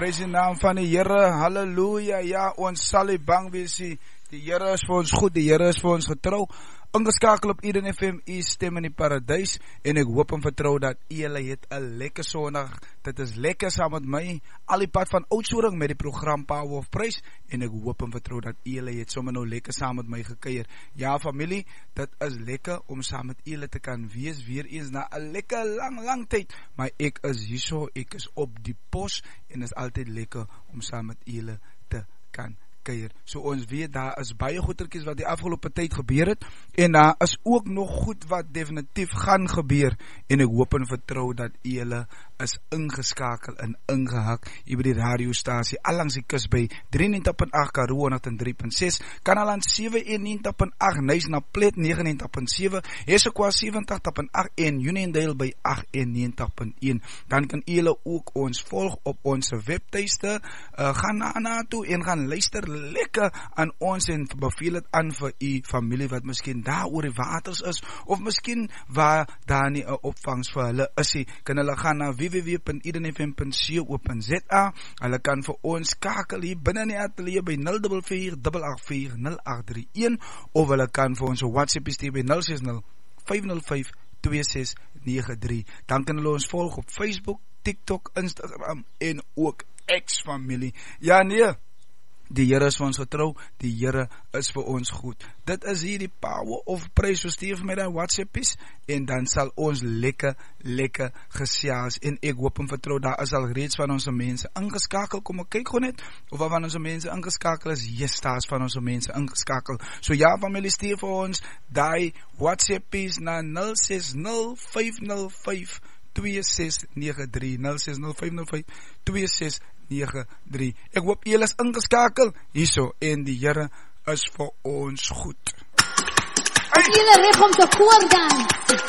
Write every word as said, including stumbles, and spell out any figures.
Prys die naam van die Here, halleluja, ja, ons sal nie bang wees nie. Die Here is vir ons goed, die Here is vir ons getrou. Ingeskakel op Eden F M, u stem in die paradys, en ek hoop en vertrou dat julle het 'n lekker Sondag. Dit is lekker saam met my, al die pad van Oudtshoorn met die program Power of Praise, en ek hoop en vertrou dat julle het sommer nou lekker saam met my gekuier. Ja familie, dit is lekker om saam met julle te kan wees, weer eens na 'n lekker lang lang tyd, maar ek is hierso, ek is op die pos, en is altyd lekker om saam met julle te kan kuier. So ons weet, daar is baie goetertjies wat die afgelope tyd gebeur het, en daar is ook nog goed wat definitief gaan gebeur, en ek hoop en vertrou dat julle is ingeskakel en ingehak hier by die radiostasie, allangs die kus by drie negentig punt agt Karoo honderd drie punt ses, Kanaland sewe een negentig punt agt, Nys na Plet nege negentig punt sewe, Hessequa sewe agt punt agt en Uniondale by agt een negentig punt een. Dan kan julle ook ons volg op ons webtuiste, uh, gaan na na toe en gaan luister lekker aan ons en beveel het aan vir u familie wat miskien daar oor die waters is, of miskien waar daar nie 'n opvangs vir hulle is nie, kan hulle gaan na w w w punt eden f m punt co punt z a. Hulle kan vir ons skakel hier binne in die ateljee by nul vier vier agt agt vier nul agt drie een, of hulle kan vir ons 'n WhatsApp stuur by nul ses nul vyf nul vyf twee ses nege drie. Dan kan hulle ons volg op Facebook, TikTok, Instagram en ook X familie. Ja nee, die Here is vir ons getrou, die Here is vir ons goed. Dit is hier die Power of Praise, so stuur vir my daai WhatsAppies, en dan sal ons lekker, lekker gesels, en ek hoop en vertrou, daar is al reeds van ons mense ingeskakel, kom ek kyk gewoon net, of wat van ons mense ingeskakel is, yes, daar is van ons mense ingeskakel, so ja, familie, stuur vir ons, daai WhatsAppies na nul ses nul vyf nul vyf twee ses nege drie, nul ses nul vyf nul vyf twee ses nege drie. Ek hoop julle is ingeskakel hierso, en die Here is vir ons goed. Julle reg om te koordaan.